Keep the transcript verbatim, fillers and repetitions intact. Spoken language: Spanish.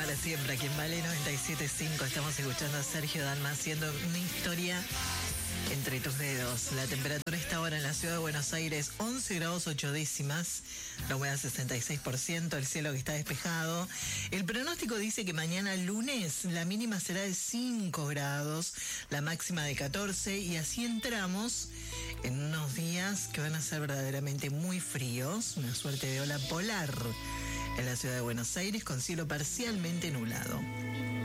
para siempre, aquí en Vale noventa y siete punto cinco estamos escuchando a Sergio Dalma haciendo una historia entre tus dedos. La temperatura está ahora en la ciudad de Buenos Aires once grados ocho décimas, la humedad sesenta y seis por ciento, el cielo que está despejado. El pronóstico dice que mañana lunes la mínima será de cinco grados, la máxima de catorce, y así entramos en unos días que van a ser verdaderamente muy fríos, una suerte de ola polar en la ciudad de Buenos Aires con cielo parcialmente nublado.